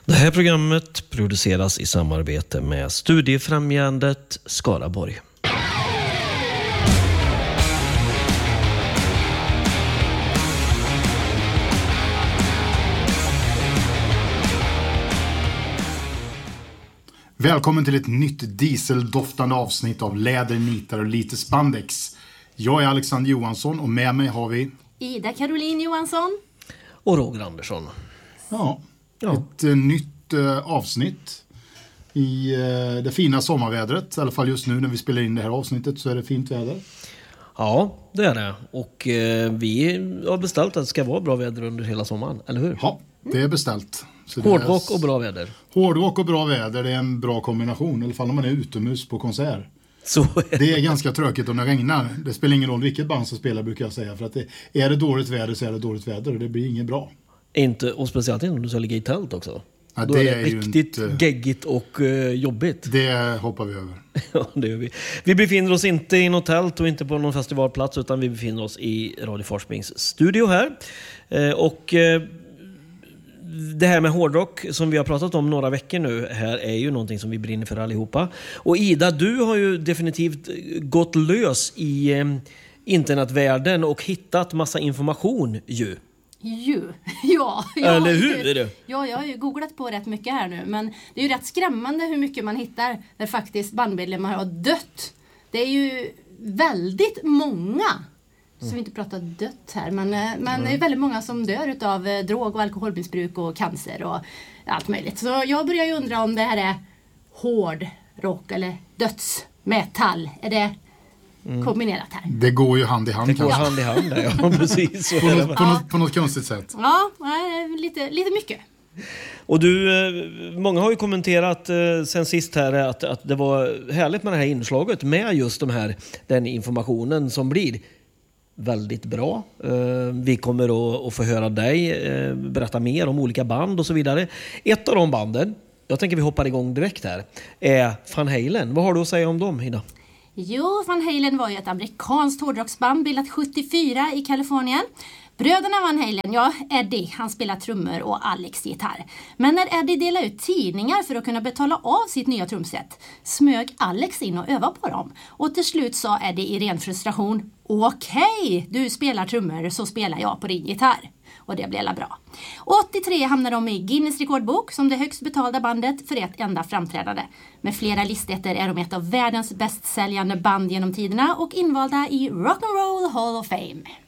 Det här programmet produceras i samarbete med Studiefrämjandet Skaraborg. Välkommen till ett nytt dieseldoftande avsnitt av Läder, nitar och lite spandex. Jag är Alexander Johansson och med mig har vi Ida Caroline Johansson och Roger Andersson. Ja. Ett nytt avsnitt i det fina sommarvädret. I alla fall just nu när vi spelar in det här avsnittet så är det fint väder. Ja, det är det. Och vi har beställt att det ska vara bra väder under hela sommaren, eller hur? Ja, det är beställt. Så hårdrock och bra väder. Hårdrock och bra väder, det är en bra kombination. I alla fall om man är utomhus på konsert. Så är det är ganska tråkigt om det regnar. Det spelar ingen roll vilket band som spelar, brukar jag säga. För att är det dåligt väder så är det dåligt väder och det blir inget bra. Inte, och speciellt inte om du ska ligga i tält också. Ja, då det är det riktigt geggigt och jobbigt. Det hoppar vi över. Ja, det gör vi. Vi befinner oss inte i något tält och inte på någon festivalplats, utan vi befinner oss i Radio Forsbings studio här. Och det här med hårdrock som vi har pratat om några veckor nu här är ju någonting som vi brinner för allihopa. Och Ida, du har ju definitivt gått lös i internetvärlden och hittat massa information ju. Ja, eller hur? Ja, jag har ju googlat på rätt mycket här nu, men det är ju rätt skrämmande hur mycket man hittar där faktiskt bandmedlemmar har dött. Det är ju väldigt många, så vi inte pratar dött här, men det är väldigt många som dör utav drog- och alkoholmissbruk och cancer och allt möjligt. Så jag börjar ju undra om det här är hård rock eller dödsmetall. Är det kombinerat här? Det går ju hand i hand. Det går hand i hand där, ja, precis. På något konstigt sätt. Ja, lite mycket. Och du, många har ju kommenterat sen sist här att det var härligt med det här inslaget med just den informationen som blir väldigt bra. Vi kommer att få höra dig berätta mer om olika band och så vidare. Ett av de banden, jag tänker vi hoppar igång direkt här, är Van Halen. Vad har du att säga om dem, Ida? Jo, Van Halen var ju ett amerikanskt hårdrocksband bildat 74 i Kalifornien. Bröderna Van Halen, ja, Eddie, han spelar trummor och Alex gitarr. Men när Eddie delade ut tidningar för att kunna betala av sitt nya trumset smög Alex in och övade på dem. Och till slut sa Eddie i ren frustration: Okej, du spelar trummor så spelar jag på din gitarr. Och det blev alla bra. 83 hamnade de i Guinness rekordbok som det högst betalda bandet för ett enda framträdande. Med flera listetter är de ett av världens bästsäljande band genom tiderna och invalda i Rock and Roll Hall of Fame.